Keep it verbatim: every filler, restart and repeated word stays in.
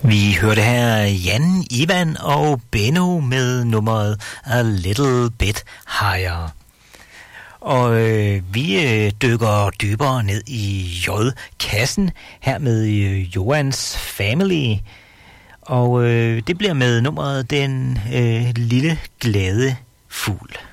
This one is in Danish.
Vi hørte her Jan, Ivan og Benno med nummeret A Little Bit Higher. Og øh, vi øh, dykker dybere ned i J-kassen her med øh, Johans Family. Og øh, det bliver med nummeret Den øh, Lille Glade Fugl.